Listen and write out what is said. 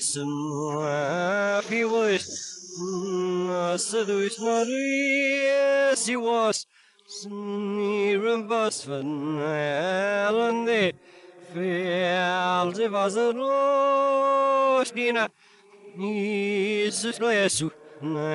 he was seduced Maria, she was was van ellende, fel ze was roos, dina, Jesus Jesu,